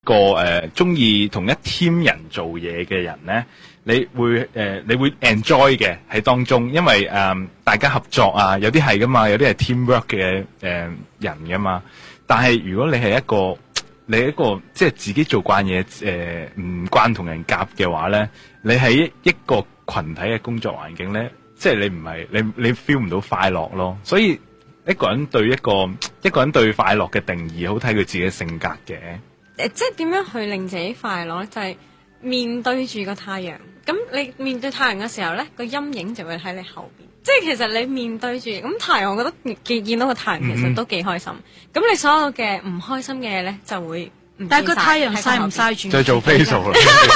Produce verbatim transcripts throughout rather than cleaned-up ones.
個誒中意同一 team 人做嘢嘅人咧，你會誒、呃、你會 enjoy 嘅喺當中，因為誒、呃、大家合作啊，有啲係噶嘛，有啲係 teamwork 嘅誒、呃、人噶嘛。但係如果你係一個你係一個即係自己做慣嘢誒唔慣同人夾嘅話咧，你喺一個群體嘅工作環境咧，即係你唔係你你 feel 唔到快樂咯。所以一個人對一個一個人對快樂嘅定義，好睇佢自己嘅性格嘅。 誒，即係點樣去令自己快樂咧？就係、是、面對住個太陽。咁你面對太陽嘅時候咧，個陰影就會喺你後邊。即係其實你面對住咁太陽，我覺得見見到個太陽其實都幾開心。咁、嗯、你所有嘅唔開心嘅嘢咧，就會唔。 但係個太陽曬唔曬住？ 就做 facial 啦。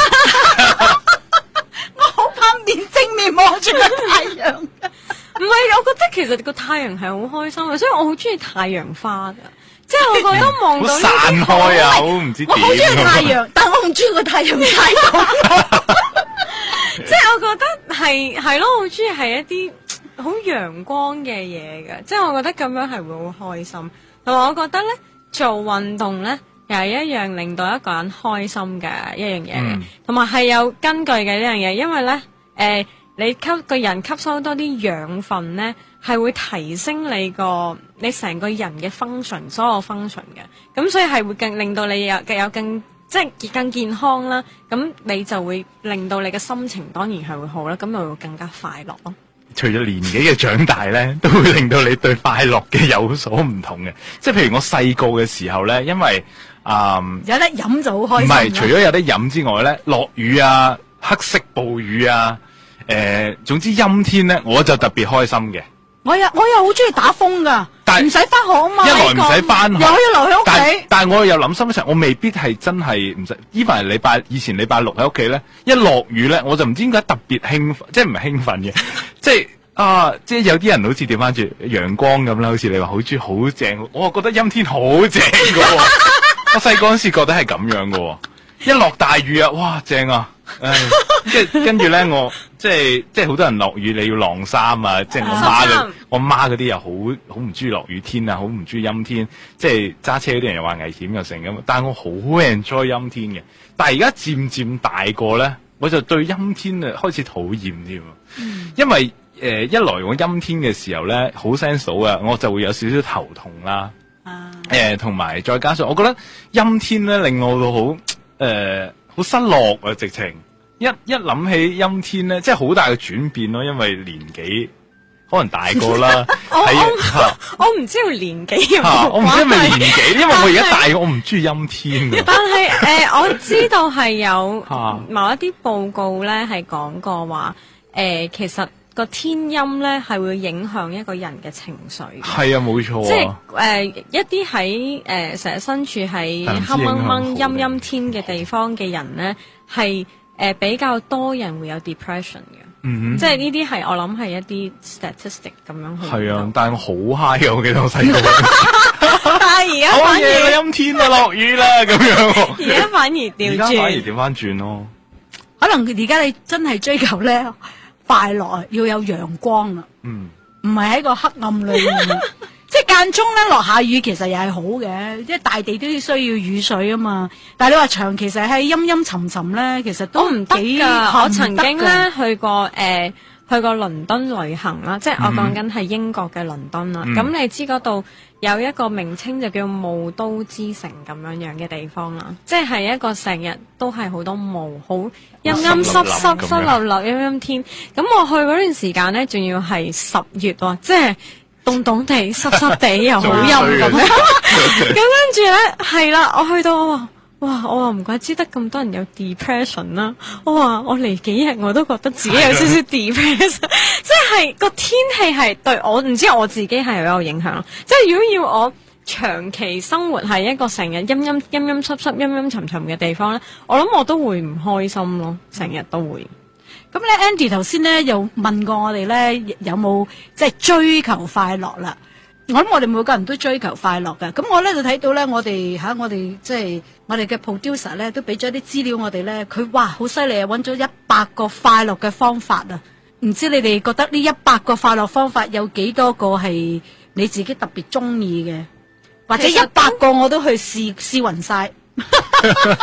我好怕面正面望住個太陽。 唔係，我覺得其實個太陽係好開心嘅，所以我好中意太陽花噶。即係我覺得望到呢啲散開啊，好唔知點。 我好中意太陽，但我唔中意個太陽曬到。 即係我覺得係係咯，我好中意係一啲好陽光嘅嘢嘅。即係我覺得咁樣係會好開心。同埋我覺得咧，做運動咧又係一樣令到一個人開心嘅一樣嘢嘅，同埋係有根據嘅呢樣嘢，因為咧誒。呃你吸個人吸收多啲養分咧，係會提升你個你成個人嘅 function， 所有 function 嘅，咁所以係會更令到你有有更即係更健康啦。咁你就會令到你嘅心情當然係會好啦，咁就會更加快樂咯。 除咗年紀嘅長大咧，都會令到你對快樂嘅有所唔同嘅。即係譬如我細個嘅時候咧，因為啊、嗯、 有得飲就好開心。 唔係，除咗有得飲之外咧，落雨啊、黑色暴雨啊。誒、呃，總之陰天咧，我就特別開心嘅。 我又我又好中意打風噶，但唔使翻學啊嘛。 一來唔使翻學， 又可以留喺屋企。 但係我又諗深一層，我未必係真係唔使。even 禮拜以前禮拜六喺屋企咧，一落雨咧，我就唔知點解特別興奮，即係唔係興奮嘅，即係啊，即係有啲人好似調翻轉陽光咁啦，好似你話好中意好正，我覺得陰天好正噶。我細個嗰時覺得係咁樣噶，一落大雨啊，哇正啊！唉，即係跟住咧，我即係即係好多人落雨，你要晾衫啊！即係我媽嘅，我媽嗰啲又好好唔中意落雨天啊，好唔中意陰天。即係揸車嗰啲人又話危險又成咁，但係我好 enjoy 陰天嘅。但係而家漸漸大個咧，我就對陰天啊開始討厭添。嗯，因為誒、呃、一來我陰天嘅時候咧，好 sense 啊，我就會有少少頭痛啦。啊，誒同埋再加上，我覺得陰天咧令我到好誒。呃好失落啊！直情一一諗起陰天咧，即係好大嘅轉變咯。因為年紀可能大個啦， 我我我唔知道年紀有冇關係， 我唔知係咪年紀，因為我而家大個，我唔中意陰天嘅。 但係誒、呃，我知道係有某一啲報告咧，係講過話誒、呃，其實個天陰咧係會影響一個人嘅情緒。係啊，冇錯。 即係誒、呃，一啲喺誒成日身處喺黑掹掹陰陰天嘅地方嘅人咧，係誒、呃、比較多人會有 depression 嘅。嗯，即係呢啲係我諗係一啲 statistic 咁樣去。係啊， 但係我好 high 嘅，我記得我細個。 但係而家反而陰天啊，落雨啦咁樣。 而家反而調轉，而家反而調翻轉咯。 可能而家你真係追求咧快樂啊，要有陽光啊，嗯，唔係喺個黑暗裏面。即係間中咧落下雨，其實又係好嘅，即係大地都需要雨水啊嘛。但係你話長期實係陰陰沉沉咧，其實都唔得噶。 我曾經咧去過誒、呃、去過倫敦旅行啦，即係我講緊係英國嘅倫敦啦。咁、嗯、你知嗰度有一個名稱就叫霧都之城咁樣樣嘅地方啦，即係一個成日都係好多霧，好陰陰濕濕濕立立陰陰天。咁我去嗰段時間咧，仲要係十月喎，即係。凍凍地、濕濕地又好陰咁，咁跟住咧係啦，我去到我話哇，我話唔怪之得咁多人有 depression 啦。我話我嚟幾日我都覺得自己有少少 depression，即係個天氣係對我唔知我自己係有影響。即係如果要我長期生活喺一個成日陰陰陰陰濕濕、陰陰沉沉嘅地方咧，我諗我都會唔開心咯，成日都會。 咁咧 Andy 頭先咧又問過我哋咧有冇即係追求快樂啦？我諗我哋每個人都追求快樂噶。咁我咧就睇到咧，我哋吓我哋即係我哋嘅 producer 咧都俾咗啲資料我哋咧，佢哇好犀利啊！揾咗一百個快樂嘅方法啊！唔知你哋覺得呢一百個快樂方法有幾多個係你自己特別中意嘅，或者一百個我都去試試勻晒。